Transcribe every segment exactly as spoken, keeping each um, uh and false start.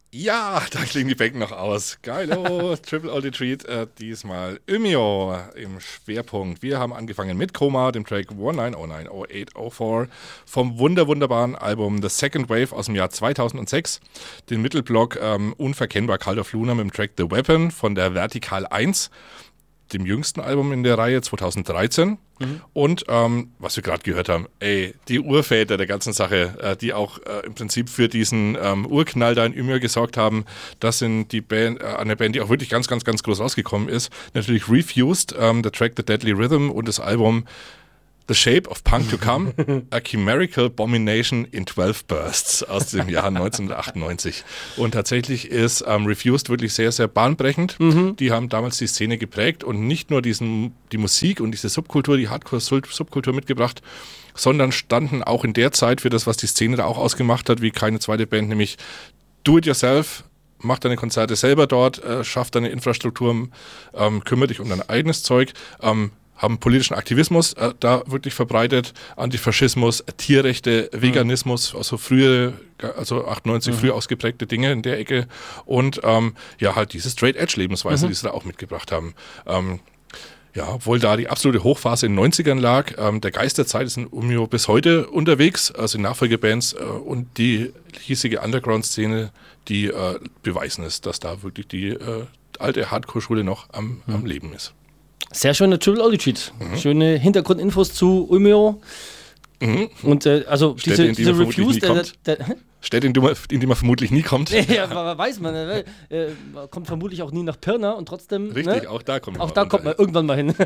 Ja, da klingen die Becken noch aus. Geilo, Triple Oldie Treat, äh, diesmal Ymeo im Schwerpunkt. Wir haben angefangen mit Coma, dem Track neunzehn oh neun oh acht oh vier vom wunder wunderbaren Album The Second Wave aus dem Jahr zweitausendsechs. Den Mittelblock ähm, unverkennbar Cult of Luna mit dem Track The Weapon von der Vertical eins, dem jüngsten Album in der Reihe zweitausenddreizehn. Mhm. Und ähm, was wir gerade gehört haben, ey, die Urväter der ganzen Sache, äh, die auch äh, im Prinzip für diesen ähm, Urknall da in Ymeo gesorgt haben, das sind die Band, äh, eine Band, die auch wirklich ganz, ganz, ganz groß rausgekommen ist. Natürlich Refused, ähm, der Track The Deadly Rhythm und das Album The Shape of Punk to Come, A Chimerical Abomination in zwölf Bursts aus dem Jahr neunzehnhundertachtundneunzig. Und tatsächlich ist ähm, Refused wirklich sehr, sehr bahnbrechend. Mhm. Die haben damals die Szene geprägt und nicht nur diesen, die Musik und diese Subkultur, die Hardcore-Subkultur mitgebracht, sondern standen auch in der Zeit für das, was die Szene da auch ausgemacht hat, wie keine zweite Band, nämlich Do It Yourself. Mach deine Konzerte selber dort, äh, schaff deine Infrastruktur, ähm, kümmere dich um dein eigenes Zeug, ähm, haben politischen Aktivismus äh, da wirklich verbreitet, Antifaschismus, Tierrechte, Veganismus, also frühere, also achtundneunzig, mhm. früh ausgeprägte Dinge in der Ecke und ähm, ja, halt diese Straight-Edge-Lebensweise, mhm. die sie da auch mitgebracht haben. Ähm, ja, obwohl da die absolute Hochphase in den neunzigern lag, ähm, der Geist der Zeit ist in Ymeo bis heute unterwegs, also in Nachfolgebands äh, und die hiesige Underground-Szene, die äh, beweisen es, dass da wirklich die äh, alte Hardcore-Schule noch am, mhm. am Leben ist. Sehr schöne Triple Oldie Treat. Mhm. Schöne Hintergrundinfos zu Ymeo. Mhm. Und äh, also Städte, diese, diese Reviews, der, der, der Städte, in die, man, in die man vermutlich nie kommt. Ja, weiß man. Äh, äh, kommt vermutlich auch nie nach Pirna und trotzdem. Richtig, ne? auch da kommt man Auch da kommt man irgendwann mal hin.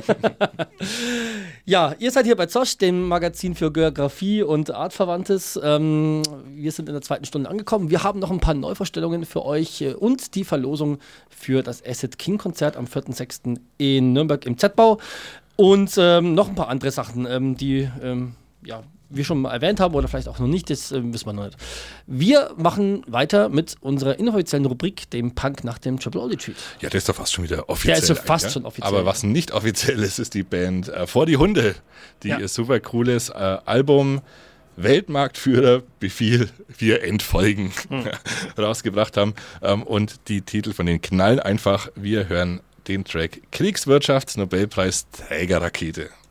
Ja, ihr seid hier bei Zosch, dem Magazin für Geografie und Artverwandtes. Ähm, wir sind in der zweiten Stunde angekommen. Wir haben noch ein paar Neuvorstellungen für euch äh, und die Verlosung für das Acid King Konzert am vierten sechsten in Nürnberg im Z-Bau. Und ähm, noch ein paar andere Sachen, ähm, die ähm, ja, wir schon mal erwähnt haben oder vielleicht auch noch nicht, das äh, wissen wir noch nicht. Wir machen weiter mit unserer inoffiziellen Rubrik, dem Punk nach dem Triple Oldie Treat. Ja, der ist doch fast schon wieder offiziell. Der ist so fast schon offiziell. Aber was nicht offiziell ist, ist die Band äh, Vor die Hunde, die ja. ihr super cooles äh, Album Weltmarktführer Befehl, wir entfolgen mhm. rausgebracht haben. Ähm, und die Titel von den knallen einfach. Wir hören den Track Kriegswirtschafts-Nobelpreis-Trägerrakete.